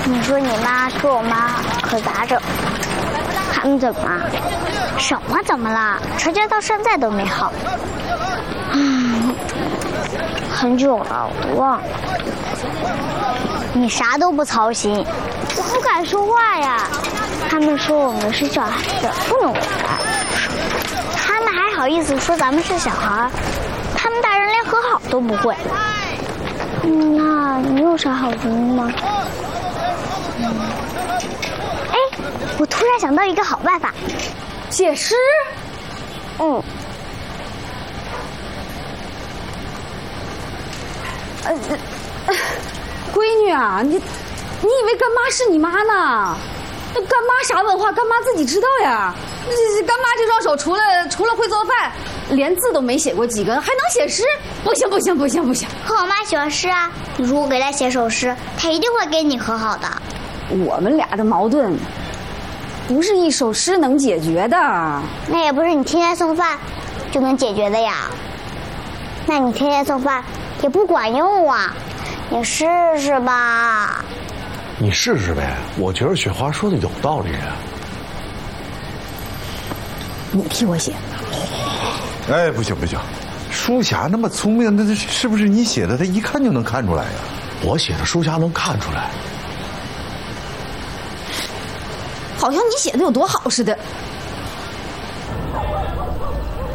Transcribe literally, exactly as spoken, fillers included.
你说你妈跟我妈可咋整？他们怎么？什么怎么了？吵架到现在都没好。嗯，很久了，我都忘了。你啥都不操心，我不敢说话呀。他们说我们是小孩子，不能玩。他们还好意思说咱们是小孩，他们大人连和好都不会。那你有啥好主意吗？嗯，哎，我突然想到一个好办法， 写诗。 嗯。 呃，呃闺女啊，你，你以为干妈是你妈呢？那干妈啥文化，干妈自己知道呀。这干妈这双手除了除了会做饭，连字都没写过几个，还能写诗？不行不行不行不行！ 可我妈喜欢诗啊，你如果给她写首诗，她一定会跟你和好的。 我们俩的矛盾，不是一首诗能解决的。 那也不是你天天送饭就能解决的呀。那你天天送饭也不管用啊，你试试吧。 你试试呗，我觉得雪花说的有道理啊。 你替我写。 哎，不行不行，书侠那么聪明，那是不是你写的？他一看就能看出来呀。 我写的书侠能看出来， 好像你写的有多好似的。